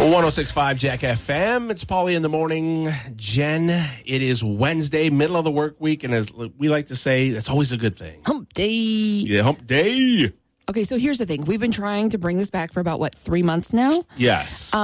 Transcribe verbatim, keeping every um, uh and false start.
one oh six point five Jack F M. It's Paulie in the morning. Jen, it is Wednesday, middle of the work week, and as we like to say, that's always a good thing. Hump day. Yeah, hump day. Okay, so here's the thing. We've been trying to bring this back for about, what, three months now? Yes. Um,